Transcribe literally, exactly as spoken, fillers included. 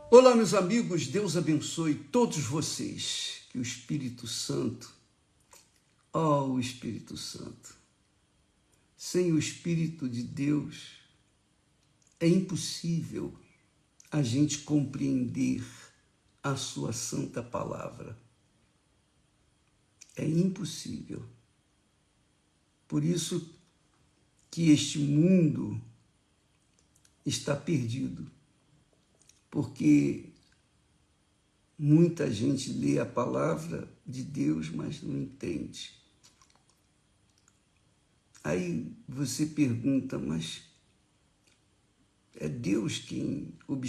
Olá, meus amigos, Deus abençoe todos vocês. Que o Espírito Santo, ó, o Espírito Santo, sem o Espírito de Deus, é impossível a gente compreender a sua santa palavra. É impossível. Por isso que este mundo está perdido, porque muita gente lê a palavra de Deus, mas não entende. Aí você pergunta, mas é Deus quem